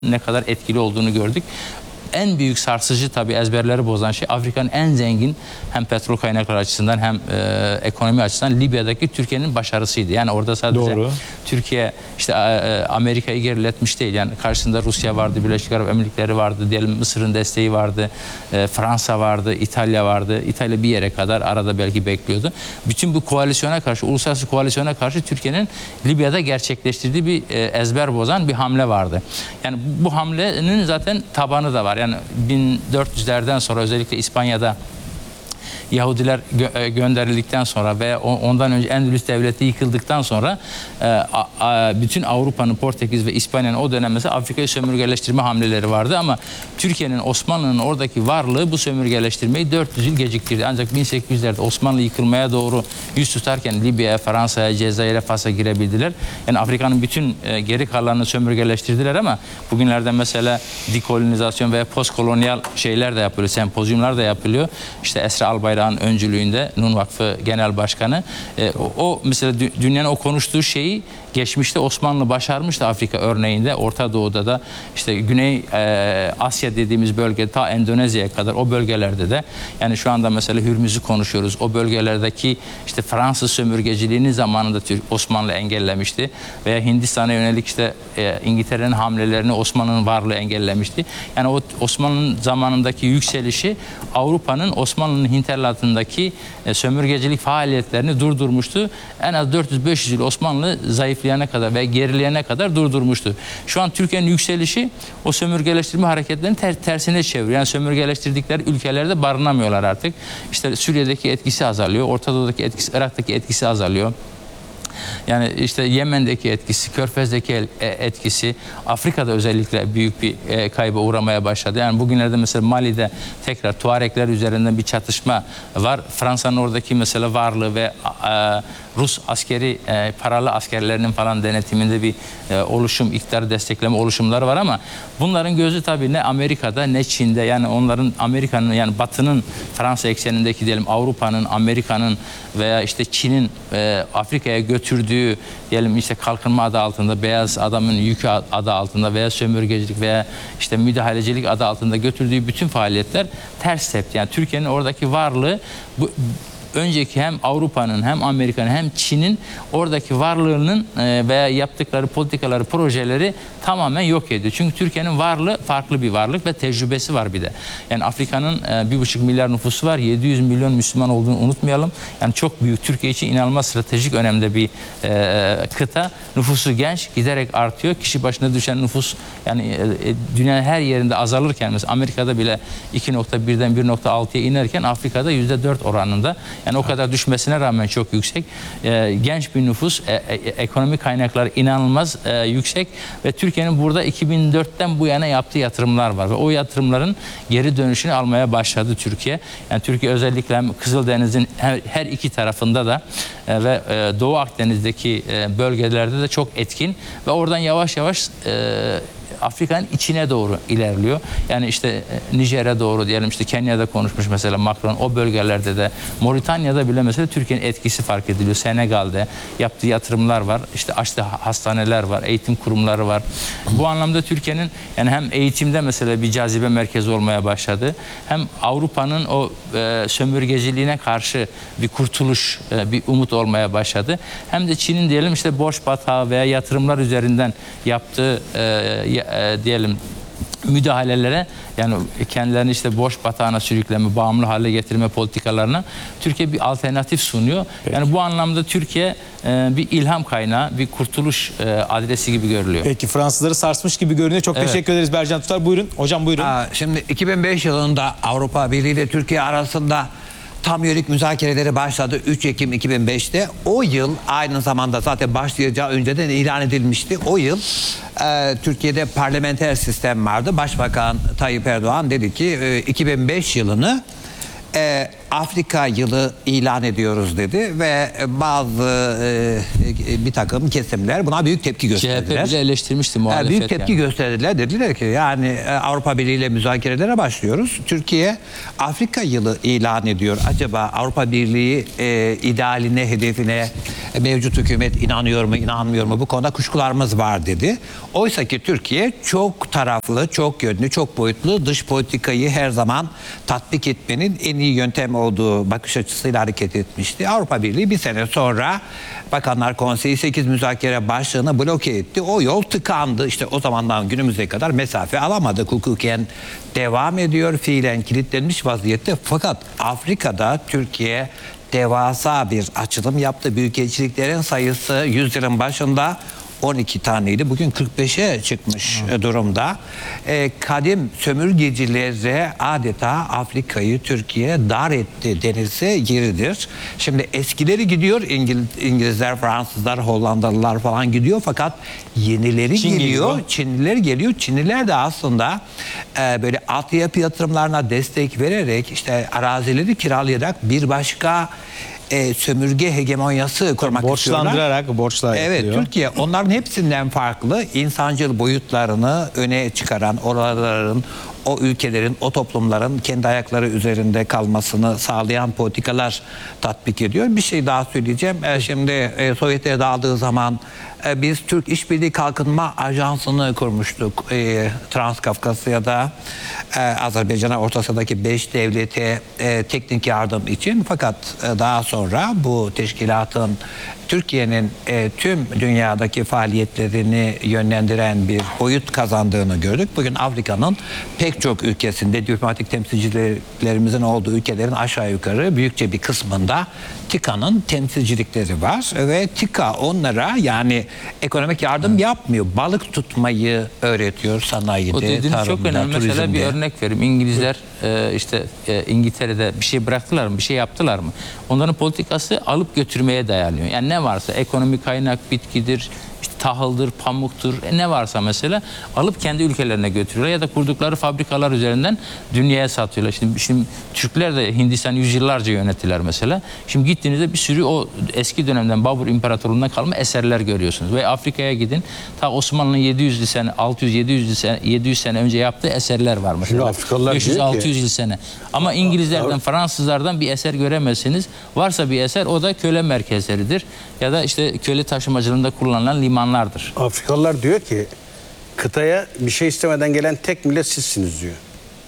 ne kadar etkili olduğunu gördük. En büyük sarsıcı tabii ezberleri bozan şey Afrika'nın en zengin hem petrol kaynakları açısından hem ekonomi açısından Libya'daki Türkiye'nin başarısıydı. Yani orada sadece Türkiye işte Amerika'yı geriletmiş değil. Yani karşısında Rusya vardı, Birleşik Arap Emirlikleri vardı, diyelim Mısır'ın desteği vardı, Fransa vardı, İtalya vardı. İtalya bir yere kadar arada belki bekliyordu. Bütün bu koalisyona karşı, uluslararası koalisyona karşı Türkiye'nin Libya'da gerçekleştirdiği bir ezber bozan bir hamle vardı. Yani bu hamlenin zaten tabanı da var. Yani 1400'lerden sonra özellikle İspanya'da Yahudiler gönderildikten sonra ve ondan önce Endülüs Devleti yıkıldıktan sonra bütün Avrupa'nın, Portekiz ve İspanya'nın o dönem mesela Afrika'yı sömürgeleştirme hamleleri vardı ama Türkiye'nin, Osmanlı'nın oradaki varlığı bu sömürgeleştirmeyi 400 yıl geciktirdi. Ancak 1800'lerde Osmanlı yıkılmaya doğru yüz tutarken Libya'ya, Fransa'ya, Cezayir'e, Fas'a girebildiler. Yani Afrika'nın bütün geri kalanını sömürgeleştirdiler ama bugünlerde mesela dekolonizasyon ve postkolonyal şeyler de yapılıyor, sempozyumlar da yapılıyor. İşte Esra Albayrak'ın öncülüğünde Nun Vakfı Genel Başkanı o mesela dünyanın o konuştuğu şeyi geçmişte Osmanlı başarmıştı Afrika örneğinde. Orta Doğu'da da işte Güney Asya dediğimiz bölge ta Endonezya'ya kadar o bölgelerde de yani şu anda mesela Hürmüz'ü konuşuyoruz. O bölgelerdeki işte Fransız sömürgeciliğinin zamanında Osmanlı engellemişti veya Hindistan'a yönelik işte İngiltere'nin hamlelerini Osmanlı'nın varlığı engellemişti. Yani o Osmanlı'nın zamanındaki yükselişi Avrupa'nın Osmanlı'nın hinterlandındaki sömürgecilik faaliyetlerini durdurmuştu. En az 400-500 yıl Osmanlı zayıflayana kadar ve gerileyene kadar durdurmuştu. Şu an Türkiye'nin yükselişi o sömürgeleştirme hareketlerinin tersine çeviriyor. Yani sömürgeleştirdikleri ülkelerde barınamıyorlar artık. İşte Suriye'deki etkisi azalıyor, Orta Doğu'daki etkisi, Irak'taki etkisi azalıyor. Yani işte Yemen'deki etkisi, Körfez'deki etkisi, Afrika'da özellikle büyük bir kayba uğramaya başladı. Yani bugünlerde mesela Mali'de tekrar Tuaregler üzerinden bir çatışma var. Fransa'nın oradaki mesela varlığı ve Rus askeri paralı askerlerinin falan denetiminde bir oluşum, iktidarı destekleme oluşumları var ama bunların gözü tabii ne Amerika'da ne Çin'de. Yani onların Amerika'nın yani Batı'nın Fransa eksenindeki diyelim Avrupa'nın, Amerika'nın veya işte Çin'in Afrika'ya götürdüğü diyelim işte kalkınma adı altında, beyaz adamın yükü adı altında veya sömürgecilik veya işte müdahalecilik adı altında götürdüğü bütün faaliyetler ters tepti. Yani Türkiye'nin oradaki varlığı bu önceki hem Avrupa'nın hem Amerika'nın hem Çin'in oradaki varlığının veya yaptıkları politikaları, projeleri tamamen yok ediyor. Çünkü Türkiye'nin varlığı farklı bir varlık ve tecrübesi var bir de. Yani Afrika'nın 1,5 milyar nüfusu var. 700 milyon Müslüman olduğunu unutmayalım. Yani çok büyük, Türkiye için inanılmaz stratejik önemde bir kıta. Nüfusu genç, giderek artıyor. Kişi başına düşen nüfus yani dünyanın her yerinde azalırken mesela Amerika'da bile 2,1'den 1,6'ya inerken Afrika'da %4 oranında. Yani o kadar düşmesine rağmen çok yüksek. Genç bir nüfus, ekonomik kaynaklar inanılmaz yüksek ve Türkiye'nin burada 2004'ten bu yana yaptığı yatırımlar var ve o yatırımların geri dönüşünü almaya başladı Türkiye. Yani Türkiye özellikle hem Kızıldeniz'in her iki tarafında da ve Doğu Akdeniz'deki bölgelerde de çok etkin ve oradan yavaş yavaş Afrika'nın içine doğru ilerliyor. Yani işte Nijer'e doğru diyelim, işte Kenya'da konuşmuş mesela Macron, o bölgelerde de Moritanya'da bile mesela Türkiye'nin etkisi fark ediliyor. Senegal'de yaptığı yatırımlar var. İşte açtığı hastaneler var, eğitim kurumları var. Bu anlamda Türkiye'nin yani hem eğitimde mesela bir cazibe merkezi olmaya başladı. Hem Avrupa'nın o sömürgeciliğine karşı bir kurtuluş, bir umut olmaya başladı. Hem de Çin'in diyelim işte borç batağı veya yatırımlar üzerinden yaptığı diyelim müdahalelere yani kendilerini işte borç batağına sürükleme, bağımlı hale getirme politikalarına Türkiye bir alternatif sunuyor. Peki. Yani bu anlamda Türkiye bir ilham kaynağı, bir kurtuluş adresi gibi görülüyor. Peki, Fransızları sarsmış gibi görünüyor. Çok teşekkür ederiz Bercan Tutar. Buyurun. Hocam buyurun. Şimdi 2005 yılında Avrupa Birliği ile Türkiye arasında tam yörük müzakereleri başladı 3 Ekim 2005'te. O yıl aynı zamanda zaten başlayacağı önceden ilan edilmişti. O yıl Türkiye'de parlamenter sistem vardı. Başbakan Tayyip Erdoğan dedi ki 2005 yılını Afrika yılı ilan ediyoruz dedi ve bazı bir takım kesimler buna büyük tepki gösterdiler. CHP bile eleştirmişti muhalefet. Büyük tepki gösterdiler. Dediler ki yani Avrupa Birliği ile müzakerelere başlıyoruz. Türkiye Afrika yılı ilan ediyor. Acaba Avrupa Birliği idealine, hedefine mevcut hükümet inanıyor mu, inanmıyor mu? Bu konuda kuşkularımız var dedi. Oysa ki Türkiye çok taraflı, çok yönlü, çok boyutlu dış politikayı her zaman tatbik etmenin en iyi yöntem olduğu bakış açısıyla hareket etmişti. Avrupa Birliği bir sene sonra Bakanlar Konseyi 8 müzakere başlığını bloke etti. O yol tıkandı. İşte o zamandan günümüze kadar mesafe alamadık. Hukuken devam ediyor. Fiilen kilitlenmiş vaziyette. Fakat Afrika'da Türkiye devasa bir açılım yaptı. Büyükelçiliklerin sayısı 100 yılın başında 12 taneydi. Bugün 45'e çıkmış durumda. Kadim sömürgecilere adeta Afrika'yı Türkiye dar etti denilse yeridir. Şimdi eskileri gidiyor. İngilizler, Fransızlar, Hollandalılar falan gidiyor. Fakat yenileri geliyor. Çinliler geliyor. Çinliler de aslında böyle altyapı yatırımlarına destek vererek işte arazileri kiralayarak bir başka sömürge hegemonyası kurmak istiyorlar. Borçlandırarak borçlar Evet, yapıyor. Türkiye onların hepsinden farklı insancıl boyutlarını öne çıkaran, oraların, o ülkelerin, o toplumların kendi ayakları üzerinde kalmasını sağlayan politikalar tatbik ediyor. Bir şey daha söyleyeceğim. Şimdi Sovyetler dağıldığı zaman biz Türk İşbirliği Kalkınma Ajansı'nı kurmuştuk. Transkafkasya'da Azerbaycan'a, Orta Asya'daki 5 devlete teknik yardım için. Fakat daha sonra bu teşkilatın Türkiye'nin tüm dünyadaki faaliyetlerini yönlendiren bir boyut kazandığını gördük. Bugün Afrika'nın pek çok ülkesinde diplomatik temsilcilerimizin olduğu ülkelerin aşağı yukarı büyükçe bir kısmında TİKA'nın temsilcilikleri var ve TİKA onlara yani ekonomik yardım yapmıyor. Balık tutmayı öğretiyor sanayide, O dediğiniz tarımda, çok önemli. Mesela turizmde. bir örnek vereyim. İngilizler işte İngiltere'de bir şey bıraktılar mı? Bir şey yaptılar mı? Onların politikası alıp götürmeye dayanıyor. Yani ne varsa ekonomik kaynak, bitkidir, işte tahıldır, pamuktur, ne varsa mesela alıp kendi ülkelerine götürüyorlar ya da kurdukları fabrikalar üzerinden dünyaya satıyorlar. Şimdi Türkler de Hindistan yüzyıllarca yönettiler mesela. Şimdi gittiğinizde bir sürü o eski dönemden Babur İmparatorluğundan kalma eserler görüyorsunuz. Ve Afrika'ya gidin, ta Osmanlı'nın 700 sene, 600-700 sene önce yaptığı eserler var mesela. Şimdi Afrikalılar diyor ki- 500-600 yıl sene. Ama İngilizlerden, Fransızlardan bir eser göremezsiniz. Varsa bir eser, o da köle merkezleridir. Ya da işte köle taşımacılığında kullanılan limanlardır. Afrikalılar diyor ki kıtaya bir şey istemeden gelen tek millet sizsiniz diyor.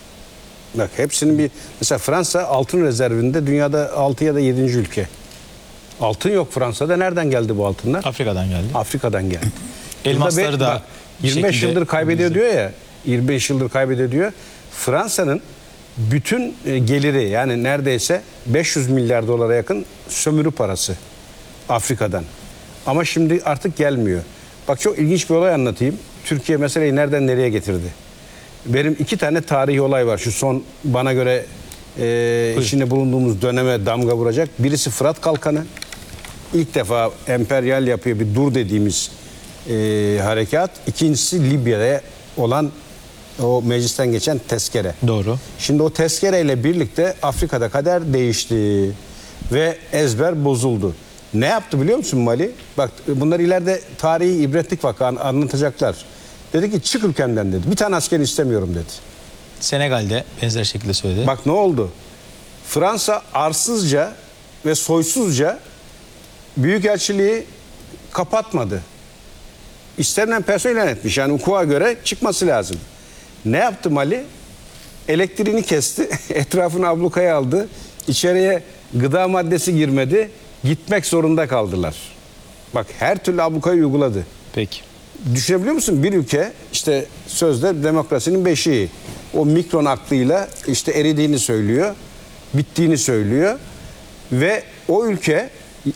Bak hepsinin bir mesela Fransa altın rezervinde dünyada 6 ya da 7. ülke. Altın yok Fransa'da. Nereden geldi bu altınlar? Afrika'dan geldi. Afrika'dan geldi. Elmasları Burada da bak, bir 25 şekilde yıldır kaybediyor diyor ya. 25 yıldır kaybediyor diyor. Fransa'nın bütün geliri yani neredeyse 500 milyar dolara yakın sömürü parası Afrika'dan. Ama şimdi artık gelmiyor. Bak çok ilginç bir olay anlatayım. Türkiye meseleyi nereden nereye getirdi? Benim 2 tane tarihi olay var. Şu son bana göre içinde bulunduğumuz döneme damga vuracak. Birisi Fırat Kalkanı. İlk defa emperyal yapıya bir dur dediğimiz harekat. İkincisi Libya'da olan o meclisten geçen tezkere. Doğru. Şimdi o tezkereyle birlikte Afrika'da kader değişti ve ezber bozuldu. Ne yaptı biliyor musun Mali? Bak bunlar ileride tarihi ibretlik vaka anlatacaklar. Dedi ki çık ülkemden dedi. Bir tane asker istemiyorum dedi. Senegal'de benzer şekilde söyledi. Bak ne oldu? Fransa arsızca ve soysuzca büyükelçiliği kapatmadı. İstenilen personel ilan etmiş. Yani hukuka göre çıkması lazım. Ne yaptı Mali? Elektriğini kesti. Etrafını ablukaya aldı. İçeriye gıda maddesi girmedi. Gitmek zorunda kaldılar. Bak her türlü ablukayı uyguladı. Peki. Düşünebiliyor musun? Bir ülke işte sözde demokrasinin beşiği. O mikron aklıyla işte eridiğini söylüyor. Bittiğini söylüyor. Ve o ülke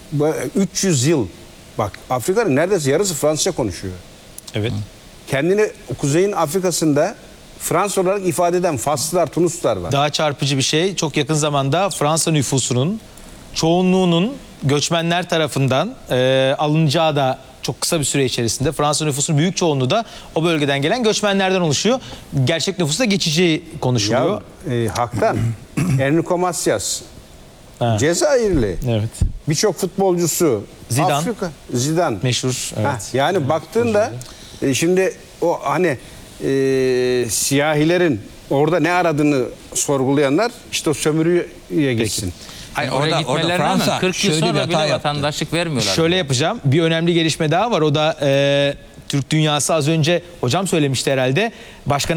300 yıl bak Afrika'nın neredeyse yarısı Fransızca konuşuyor. Evet. Kendini Kuzey'in Afrika'sında Fransız olarak ifade eden Faslılar, Tunuslular var. Daha çarpıcı bir şey, çok yakın zamanda Fransa nüfusunun çoğunluğunun göçmenler tarafından alınacağı da çok kısa bir süre içerisinde. Fransa nüfusunun büyük çoğunluğu da o bölgeden gelen göçmenlerden oluşuyor. Gerçek nüfusu da geçici konuşuluyor. Ya Hak'tan Enrico Macias Ha. Cezayirli. Evet. Birçok futbolcusu Zidane. Zidane. Meşhur. Ha, Evet. yani baktığında şimdi o hani siyahilerin orada ne aradığını sorgulayanlar işte o sömürüye gitsin. Hayır, Oraya gitmelerine rağmen Fransa 40 yıl şöyle bir sonra hata bile yaptı. vatandaşlık vermiyorlar. Şöyle yapacağım. Bir önemli gelişme daha var. O da Türk dünyası az önce hocam söylemişti herhalde. Başkan